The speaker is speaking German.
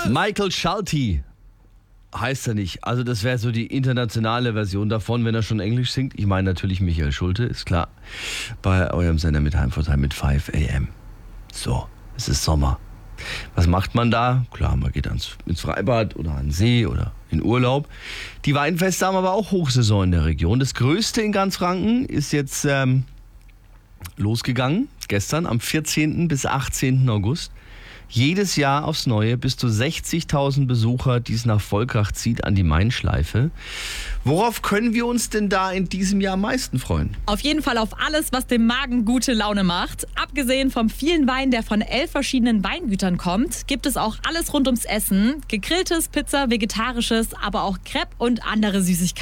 Michael Schulte heißt er nicht. Also das wäre so die internationale Version davon, wenn er schon Englisch singt. Ich meine natürlich Michael Schulte, ist klar. Bei eurem Sender mit Heimvorteil mit 5 AM. So, es ist Sommer. Was macht man da? Klar, man geht ins Freibad oder an den See oder in Urlaub. Die Weinfeste haben aber auch Hochsaison in der Region. Das größte in ganz Franken ist jetzt losgegangen, gestern am 14. bis 18. August. Jedes Jahr aufs Neue bis zu 60.000 Besucher, die es nach Volkach zieht, an die Main-Schleife. Worauf können wir uns denn da in diesem Jahr am meisten freuen? Auf jeden Fall auf alles, was dem Magen gute Laune macht. Abgesehen vom vielen Wein, der von 11 verschiedenen Weingütern kommt, gibt es auch alles rund ums Essen. Gegrilltes, Pizza, Vegetarisches, aber auch Crepe und andere Süßigkeiten.